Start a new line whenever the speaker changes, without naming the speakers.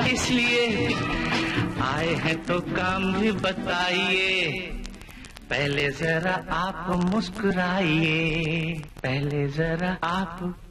इसलिए आए हैं तो काम भी बताइए। पहले जरा आप मुस्कुराइए, पहले जरा आप